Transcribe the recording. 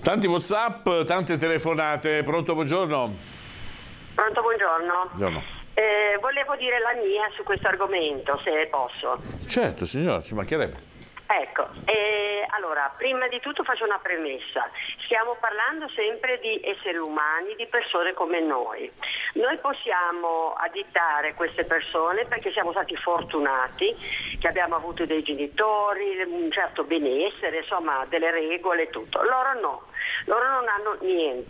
Tanti WhatsApp, tante telefonate. Pronto, buongiorno. Pronto, buongiorno. Buongiorno. Volevo dire la mia su questo argomento, se posso. Certo, signora, ci mancherebbe. Ecco, allora, prima di tutto faccio una premessa. Stiamo parlando sempre di esseri umani, di persone come noi. Noi possiamo additare queste persone perché siamo stati fortunati, che abbiamo avuto dei genitori, un certo benessere, insomma, delle regole e tutto. Loro no. Loro non hanno niente